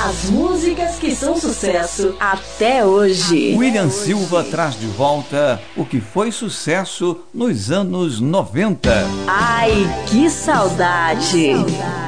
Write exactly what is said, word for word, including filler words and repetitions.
As músicas que são sucesso até hoje. William Silva traz de volta o que foi sucesso nos anos noventa. Ai, que saudade! Que saudade.